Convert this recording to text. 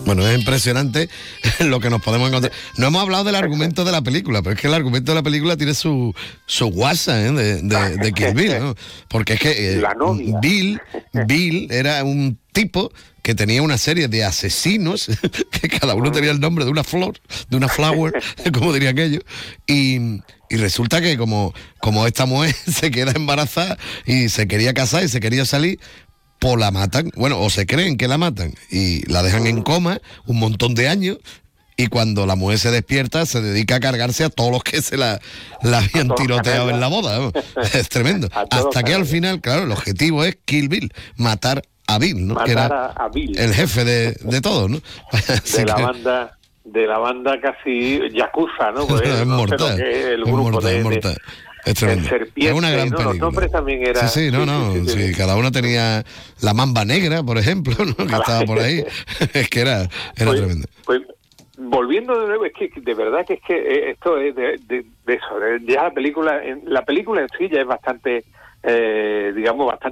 Bueno, es impresionante lo que nos podemos encontrar. No hemos hablado del argumento de la película, pero es que el argumento de la película tiene su guasa, ¿eh? de Kill Bill, ¿no? Porque es que La novia. Bill era un tipo que tenía una serie de asesinos, que cada uno tenía el nombre de una flor, de una flower, como dirían ellos, y resulta que como esta mujer se queda embarazada y se quería casar y se quería salir, pues la matan, bueno, o se creen que la matan y la dejan en coma un montón de años, y cuando la mujer se despierta se dedica a cargarse a todos los que se la habían tiroteado en la boda, ¿no? Es tremendo. Hasta que al final, claro, el objetivo es Kill Bill, matar a Bill, ¿no? Matar que era a Bill, el jefe de todo, ¿no? Así de la banda casi yakuza, ¿no? Pues, es no mortal, sé lo que es el es grupo mortal, de, es mortal. Es tremendo. el serpiente, es una gran ¿no? película. Los nombres también eran... Sí, sí, cada uno tenía la mamba negra, por ejemplo, ¿no? Que estaba por ahí. Es que era tremendo. Pues volviendo de nuevo, es que de verdad que esto es de eso. Ya la película en sí ya es bastante, digamos, bastante